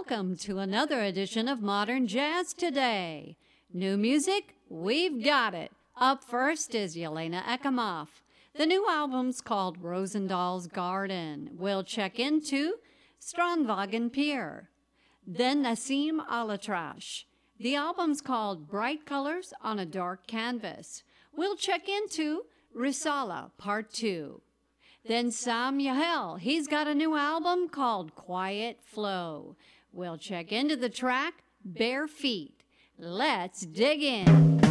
welcome to another edition of Modern Jazz Today. New music? We've got it. Up first is Yelena Ekimov. The new album's called Rosendahl's Garden. We'll check into Strandwagen Pier. Then Nassim Alatrash. The album's called Bright Colors on a Dark Canvas. We'll check into Risala Part 2. Then Sam Yahel. He's got a new album called Quiet Flow. We'll check into the track Bare Feet. Let's dig in.